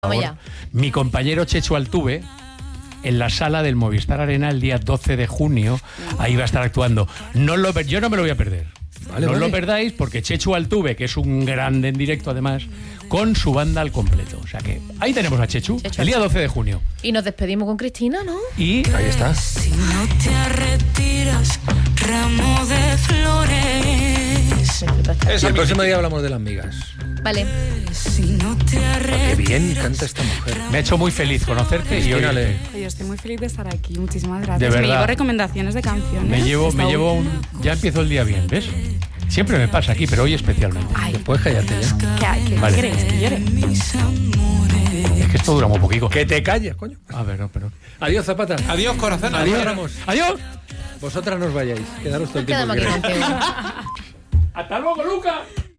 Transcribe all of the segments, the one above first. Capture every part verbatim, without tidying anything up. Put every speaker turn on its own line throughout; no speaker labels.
Vamos ya. Mi compañero Chechu Altuve, en la sala del Movistar Arena el día doce de junio, ahí va a estar actuando. No lo, yo no me lo voy a perder. Vale, no vale. lo perdáis, porque Chechu Altuve, que es un grande en directo además, con su banda al completo. O sea que ahí tenemos a Chechu, Chechu el día doce de junio.
Y nos despedimos con Cristina, ¿no?
Y ahí está.
Si no te retiras, ramo de flores.
Eso, el próximo día hablamos de las migas.
Vale.
Si no te
Qué bien canta esta mujer.
Me ha hecho muy feliz conocerte y hoy
Oye, estoy muy feliz de estar aquí. Muchísimas gracias.
De verdad.
Me llevo recomendaciones de canciones.
Me llevo, me llevo un... Ya empiezo el día bien, ¿ves? Siempre me pasa aquí, pero hoy especialmente.
Ay,
puedes callarte ya.
¿Qué, qué
Vale.
quieres? ¿Que llore?
Es que esto dura muy poquito.
Que te calles, coño.
A ver, no, pero...
Adiós, Zapata.
Adiós, corazón.
Adiós, Ramos.
¡Adiós!
Vosotras no os vayáis. Quedaros todo el tiempo
Quedamos
que
aquí
queráis.
contigo.
¡Hasta luego, Lucas!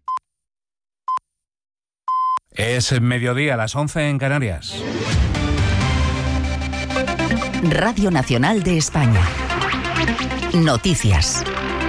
Es mediodía, a las once en Canarias.
Radio Nacional de España. Noticias.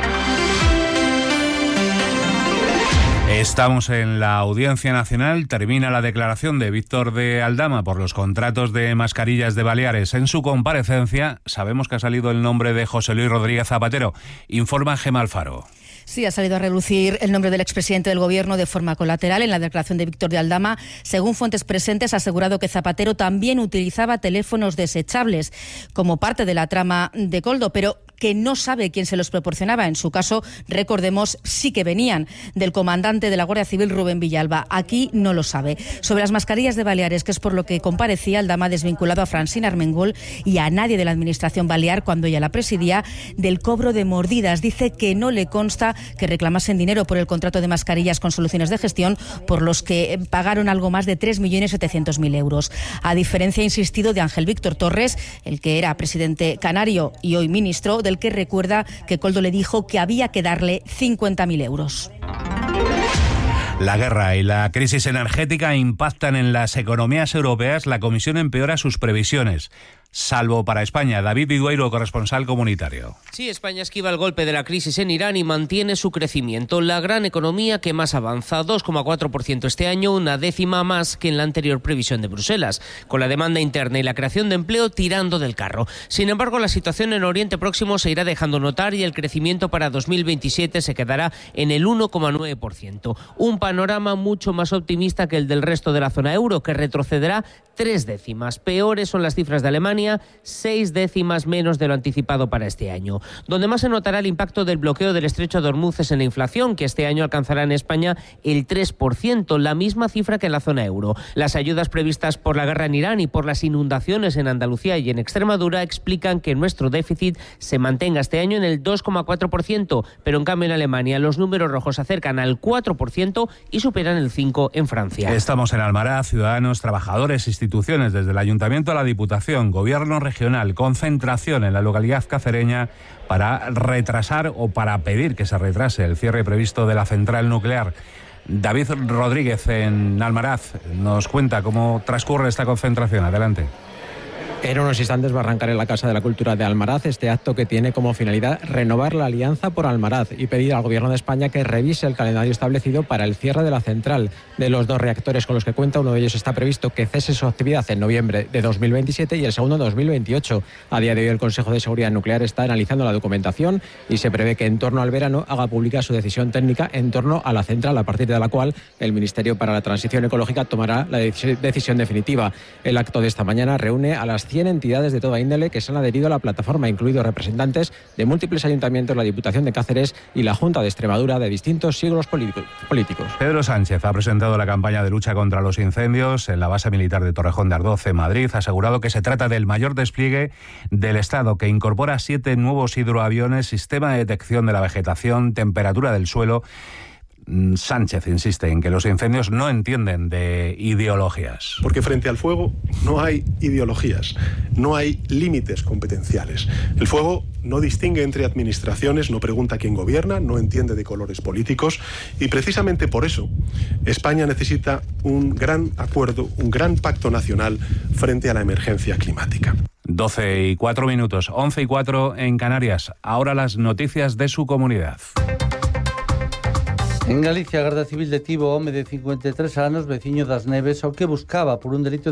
Estamos en la Audiencia Nacional. Termina la declaración de Víctor de Aldama por los contratos de mascarillas de Baleares. En su comparecencia sabemos que ha salido el nombre de José Luis Rodríguez Zapatero. Informa Gemma Alfaro.
Sí, ha salido a relucir el nombre del expresidente del Gobierno de forma colateral en la declaración de Víctor de Aldama. Según fuentes presentes, ha asegurado que Zapatero también utilizaba teléfonos desechables como parte de la trama de Koldo, pero que no sabe quién se los proporcionaba. En su caso, recordemos, sí que venían del comandante de la Guardia Civil, Rubén Villalba. Aquí no lo sabe. Sobre las mascarillas de Baleares, que es por lo que comparecía, Aldama ha desvinculado a Francina Armengol y a nadie de la Administración Balear, cuando ella la presidía, del cobro de mordidas. Dice que no le consta que reclamasen dinero por el contrato de mascarillas con Soluciones de Gestión, por los que pagaron algo más de tres millones setecientos mil euros. A diferencia, ha insistido, de Ángel Víctor Torres, el que era presidente canario y hoy ministro, del que recuerda que Koldo le dijo que había que darle cincuenta mil euros.
La guerra y la crisis energética impactan en las economías europeas. La Comisión empeora sus previsiones, salvo para España. David Vidueiro, corresponsal comunitario.
Sí, España esquiva el golpe de la crisis en Irán y mantiene su crecimiento. La gran economía que más avanza, dos coma cuatro por ciento este año, una décima más que en la anterior previsión de Bruselas, con la demanda interna y la creación de empleo tirando del carro. Sin embargo, la situación en Oriente Próximo se irá dejando notar y el crecimiento para dos mil veintisiete se quedará en el uno coma nueve por ciento. Un panorama mucho más optimista que el del resto de la zona euro, que retrocederá tres décimas. Peores son las cifras de Alemania, seis décimas menos de lo anticipado para este año. Donde más se notará el impacto del bloqueo del estrecho de Hormuz es en la inflación, que este año alcanzará en España el tres por ciento, la misma cifra que en la zona euro. Las ayudas previstas por la guerra en Irán y por las inundaciones en Andalucía y en Extremadura explican que nuestro déficit se mantenga este año en el dos coma cuatro por ciento, pero en cambio en Alemania los números rojos se acercan al cuatro por ciento y superan el cinco por ciento en Francia.
Estamos en Almaraz, ciudadanos, trabajadores, instituciones, desde el Ayuntamiento a la Diputación, Gobierno regional, concentración en la localidad cacereña para retrasar o para pedir que se retrase el cierre previsto de la central nuclear. David Rodríguez en Almaraz nos cuenta cómo transcurre esta concentración. Adelante.
En unos instantes va a arrancar en la Casa de la Cultura de Almaraz este acto que tiene como finalidad renovar la Alianza por Almaraz y pedir al Gobierno de España que revise el calendario establecido para el cierre de la central. De los dos reactores con los que cuenta, uno de ellos está previsto que cese su actividad en noviembre de dos mil veintisiete y el segundo en dos mil veintiocho. A día de hoy el Consejo de Seguridad Nuclear está analizando la documentación y se prevé que en torno al verano haga pública su decisión técnica en torno a la central, a partir de la cual el Ministerio para la Transición Ecológica tomará la decisión definitiva. El acto de esta mañana reúne a las cien entidades de toda índole que se han adherido a la plataforma, incluidos representantes de múltiples ayuntamientos, la Diputación de Cáceres y la Junta de Extremadura, de distintos siglos políticos.
Pedro Sánchez ha presentado la campaña de lucha contra los incendios en la base militar de Torrejón de Ardoz, en Madrid. Ha asegurado que se trata del mayor despliegue del Estado, que incorpora siete nuevos hidroaviones, sistema de detección de la vegetación, temperatura del suelo. Sánchez insiste en que los incendios no entienden de ideologías.
Porque frente al fuego no hay ideologías, no hay límites competenciales. El fuego no distingue entre administraciones, no pregunta quién gobierna, no entiende de colores políticos y precisamente por eso España necesita un gran acuerdo, un gran pacto nacional frente a la emergencia climática.
doce y cuatro minutos, once y cuatro en Canarias. Ahora las noticias de su comunidad.
En Galicia, a Garda Civil detivo o home de cincuenta e tres anos, veciño das Neves, ao que buscaba por un delito